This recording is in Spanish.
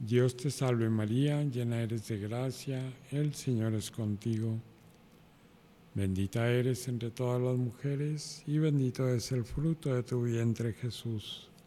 Dios te salve María, llena eres de gracia, el Señor es contigo. Bendita eres entre todas las mujeres y bendito es el fruto de tu vientre Jesús.